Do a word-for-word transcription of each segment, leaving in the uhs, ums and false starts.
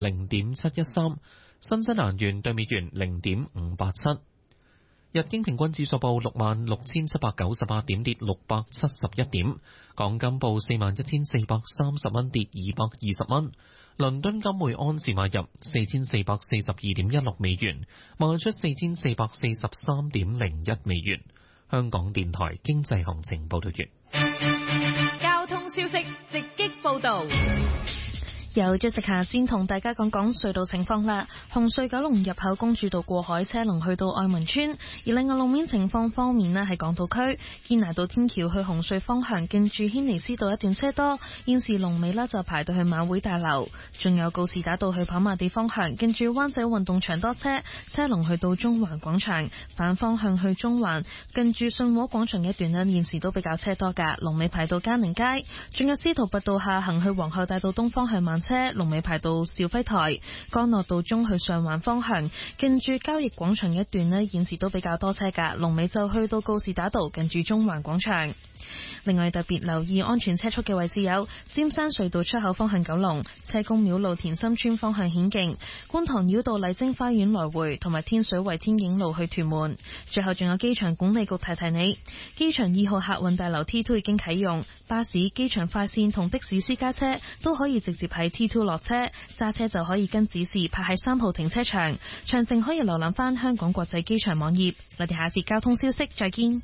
零點七一三，新西蘭元對美元零點五八七。日經平均指數報六萬六千七百九十八點，跌六百七十一點。港金報四萬一千四百三十蚊，跌二百二十蚊。倫敦金每盎司買入四千四百四十二點一六美元，賣出四千四百四十三點零一美元。香港電台經濟行情報道完。 交通消息直擊報道。 由咗直下先同大家講講隧道情況啦。紅隧九龍入口公主道過海車龍去到愛民村，而另外路面情況方面呢，喺港島區堅拿道天橋去紅隧方向近住軒尼詩道一段車多，現時龍尾呢就排到去馬會大樓。仲有告士打道去跑馬地方向近住灣仔運動場多車，車龍去到中環廣場，反方向去中環近住信和廣場一段呢，現時都比較車多噶，龍尾排到嘉寧街。仲有司徒拔道下行去皇后大道東方向慢車，龍尾排到兆輝台。干諾道中去上環方向近住交易廣場一段呢，現時都比較多車噶，龍尾就去到告士打道近住中環廣場。另外特別留意安全車速嘅位置有尖山隧道出口方向九龍、車公廟路田心村方向顯徑、觀塘繞道麗晶花園來回同埋天水圍天影路去屯門。最後仲有機場管理局提提你，機場二號客運大樓 T 二 已經啟用，巴士、機場快線同的士私家車都可以直接喺 T 二落車，揸車就可以跟指示泊喺三號停車場。詳情可以瀏覽翻香港國際機場網頁。我哋下節交通消息再見。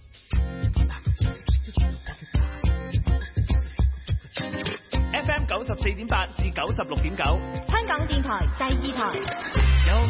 F M 九十四點八至九十六點九， 香港電台第二台。